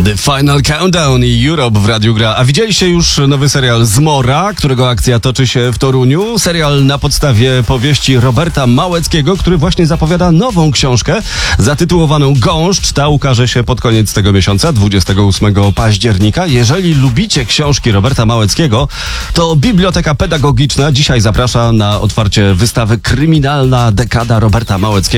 The Final Countdown i Europe w Radiu Gra. A widzieliście już nowy serial Zmora, którego akcja toczy się w Toruniu? Serial na podstawie powieści Roberta Małeckiego, który właśnie zapowiada nową książkę zatytułowaną Gąszcz. Ta ukaże się pod koniec tego miesiąca, 28 października. Jeżeli lubicie książki Roberta Małeckiego, to Biblioteka Pedagogiczna dzisiaj zaprasza na otwarcie wystawy Kryminalna dekada Roberta Małeckiego.